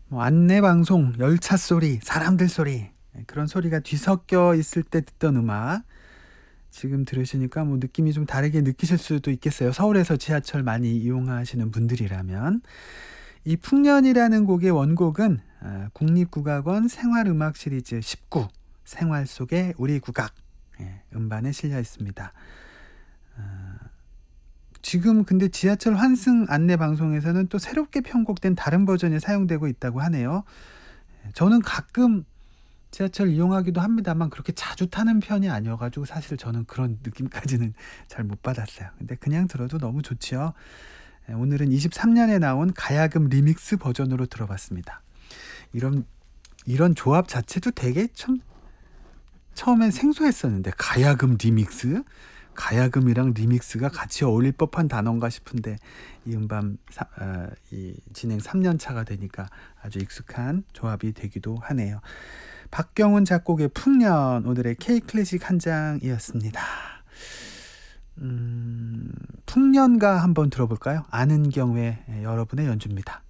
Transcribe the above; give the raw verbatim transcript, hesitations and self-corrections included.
뭐 안내 방송, 열차 소리, 사람들 소리, 예, 그런 소리가 뒤섞여 있을 때 듣던 음악 지금 들으시니까 뭐 느낌이 좀 다르게 느끼실 수도 있겠어요. 서울에서 지하철 많이 이용하시는 분들이라면. 이 풍년이라는 곡의 원곡은 아, 국립국악원 생활음악 시리즈 십구 생활 속의 우리 국악, 예, 음반에 실려 있습니다. 아, 지금 근데 지하철 환승 안내 방송에서는 또 새롭게 편곡된 다른 버전이 사용되고 있다고 하네요. 예, 저는 가끔 지하철 이용하기도 합니다만 그렇게 자주 타는 편이 아니어 가지고 사실 저는 그런 느낌까지는 잘 못 받았어요. 근데 그냥 들어도 너무 좋지요. 예, 오늘은 이십삼 년에 나온 가야금 리믹스 버전으로 들어봤습니다. 이런 이런 조합 자체도 되게 참 처음엔 생소했었는데, 가야금 리믹스? 가야금이랑 리믹스가 같이 어울릴 법한 단어인가 싶은데 이 음반 사, 어, 이 진행 삼 년 차가 되니까 아주 익숙한 조합이 되기도 하네요. 박경훈 작곡의 풍년, 오늘의 K-클래식 한 장이었습니다. 음, 풍년가 한번 들어볼까요? 아는 경우에 여러분의 연주입니다.